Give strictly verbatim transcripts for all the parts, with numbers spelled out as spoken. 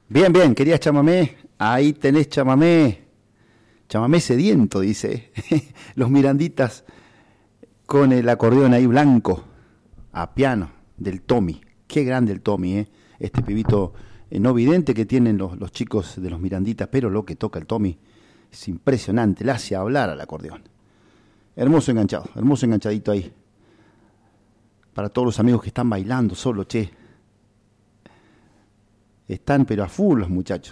Bien, bien, querías chamamé. Ahí tenés chamamé. Chamamé sediento, dice. Los Miranditas con el acordeón ahí blanco, a piano, del Tommy. Qué grande el Tommy, ¿eh? Este pibito eh, no vidente que tienen los, los chicos de los Miranditas, pero lo que toca el Tommy es impresionante, le hace hablar al acordeón. Hermoso enganchado, hermoso enganchadito ahí. Para todos los amigos que están bailando solo, che. Están pero a full los muchachos.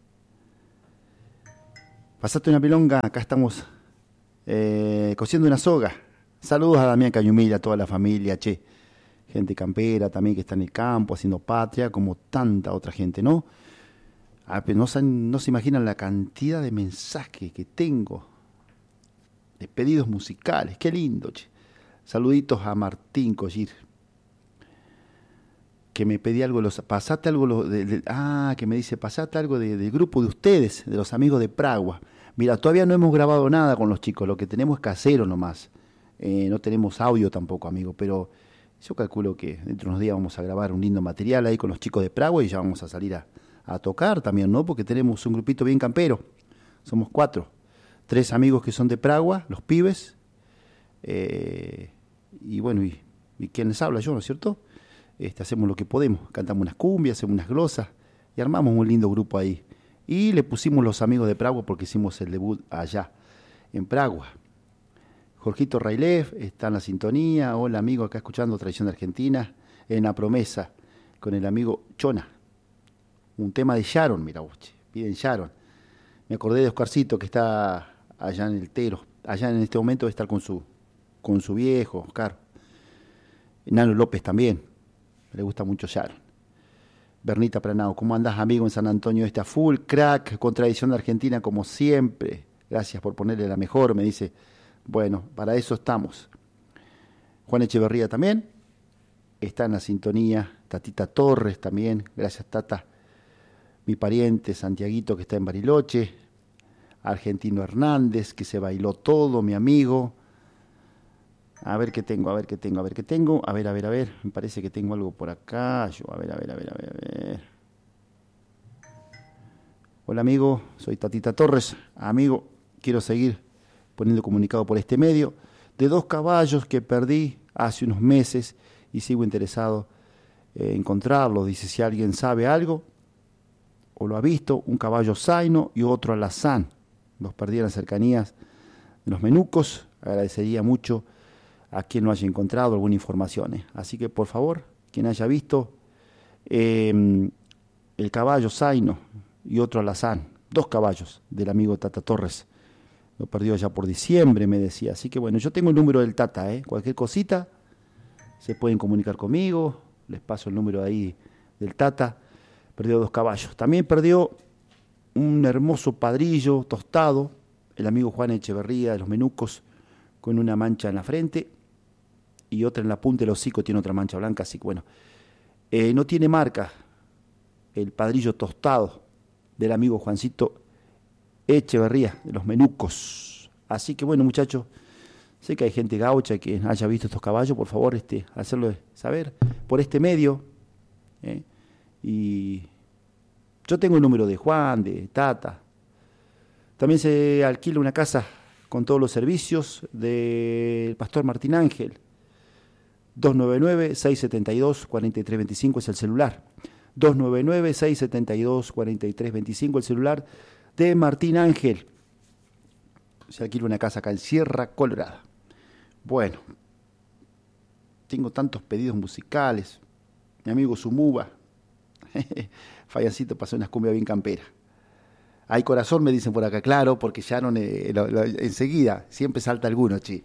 Pasaste una pilonga, acá estamos eh, cosiendo una soga. Saludos a Damián Cañumilla, a toda la familia, che. Gente campera también que está en el campo, haciendo patria, como tanta otra gente, ¿no? Ah, pero no, no se imaginan la cantidad de mensajes que tengo, de pedidos musicales, qué lindo, che. Saluditos a Martín Collir, que me pedí algo, los, pasate algo, lo, de, de, ah, que me dice, pasate algo de, del grupo de ustedes, de los amigos de Pragua. Mira, todavía no hemos grabado nada con los chicos, lo que tenemos es casero nomás, eh, no tenemos audio tampoco, amigo, pero yo calculo que dentro de unos días vamos a grabar un lindo material ahí con los chicos de Pragua y ya vamos a salir a, a tocar también, ¿no? Porque tenemos un grupito bien campero, somos cuatro, tres amigos que son de Pragua, los pibes, eh, y bueno, y, y quién les habla, yo, ¿no es cierto? Este, hacemos lo que podemos, cantamos unas cumbias, hacemos unas glosas y armamos un lindo grupo ahí. Y le pusimos los amigos de Pragua porque hicimos el debut allá, en Pragua. Jorgito Railev está en la sintonía. Hola amigo, acá escuchando Tradición de Argentina, en La Promesa, con el amigo Chona. Un tema de Sharon, mira vos, piden Sharon. Me acordé de Oscarcito que está allá en el Tero, allá en este momento de estar con su, con su viejo, Oscar. Nano López también. Le gusta mucho Sharon. Bernita Pranao, ¿cómo andás, amigo, en San Antonio? Está full, crack, con Tradición de Argentina, como siempre. Gracias por ponerle la mejor, me dice. Bueno, para eso estamos. Juan Echeverría también está en la sintonía. Tatita Torres también. Gracias, Tata. Mi pariente, Santiaguito, que está en Bariloche. Argentino Hernández, que se bailó todo, mi amigo. A ver qué tengo, a ver qué tengo, a ver qué tengo. A ver, a ver, a ver. Me parece que tengo algo por acá. Yo, a ver, a ver, a ver, a ver, a ver. Hola, amigo. Soy Tatita Torres. Amigo, quiero seguir poniendo comunicado por este medio de dos caballos que perdí hace unos meses y sigo interesado en encontrarlos. Dice, si alguien sabe algo o lo ha visto, un caballo zaino y otro alazán. Los perdí en las cercanías de los Menucos. Agradecería mucho a quien no haya encontrado alguna información. ¿eh? Así que, por favor, quien haya visto eh, el caballo zaino y otro alazán, dos caballos del amigo Tata Torres, lo perdió ya por diciembre, me decía. Así que, bueno, yo tengo el número del Tata, ¿eh? Cualquier cosita, se pueden comunicar conmigo, les paso el número ahí del Tata. Perdió dos caballos. También perdió un hermoso padrillo tostado, el amigo Juan Echeverría de los Menucos, con una mancha en la frente y otra en la punta del hocico, tiene otra mancha blanca, así que bueno, eh, no tiene marca el padrillo tostado del amigo Juancito Echeverría de los Menucos. Así que bueno, muchachos, sé que hay gente gaucha que haya visto estos caballos, por favor, este, hacerlo saber por este medio, ¿eh? Y yo tengo el número de Juan, de Tata. También se alquila una casa con todos los servicios del pastor Martín Ángel. dos nueve nueve, seis siete dos, cuatro tres dos cinco es el celular. dos nueve nueve, seis siete dos, cuatro tres dos cinco el celular de Martín Ángel. Se alquila una casa acá en Sierra Colorada. Bueno, tengo tantos pedidos musicales. Mi amigo Sumuba, Fallancito pasó unas cumbias bien camperas. Hay corazón, me dicen por acá, claro, porque Sharon eh, lo, lo, enseguida, siempre salta alguno, chi.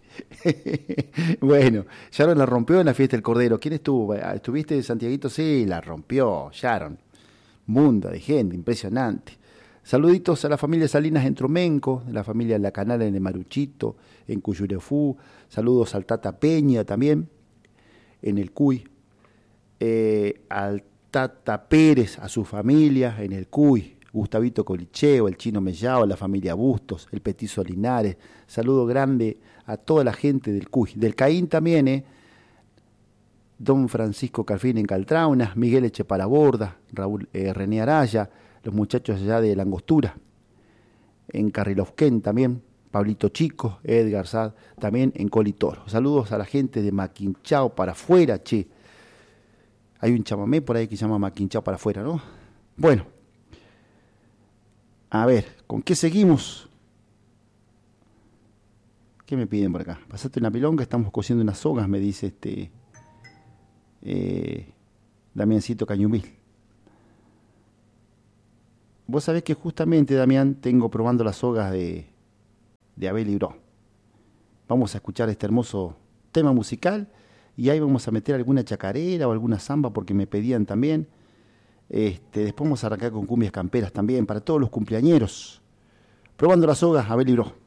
Bueno, Sharon la rompió en la fiesta del Cordero. ¿Quién estuvo? ¿Estuviste, Santiaguito? Sí, la rompió, Sharon. Mundo de gente, impresionante. Saluditos a la familia Salinas en Tromenco, de la familia La Canal en el Maruchito, en Cuyurefú. Saludos al Tata Peña también, en el Cuy. Eh, al Tata Pérez, a su familia, en el Cuy. Gustavito Colicheo, el Chino Mellao, la familia Bustos, el Petizo Linares. Saludo grande a toda la gente del Cuy. Del Caín también, ¿eh? Don Francisco Calfín en Caltraunas, Miguel Echeparaborda, Raúl eh, René Araya, los muchachos allá de La Angostura, en Carrilofquén también, Pablito Chico, Edgar Sad, también en Colitoro. Saludos a la gente de Maquinchao para afuera, che. Hay un chamamé por ahí que se llama Maquinchao para afuera, ¿no? Bueno, a ver, ¿con qué seguimos? ¿Qué me piden por acá? Pasate una pilonga, estamos cosiendo unas sogas, me dice este eh, Damiancito Cañumil. Vos sabés que justamente, Damián, tengo probando las sogas de, de Abel y Bro. Vamos a escuchar este hermoso tema musical y ahí vamos a meter alguna chacarera o alguna samba porque me pedían también. Este, después vamos a arrancar con cumbias camperas también para todos los cumpleañeros. Probando las sogas, Abel y Bro.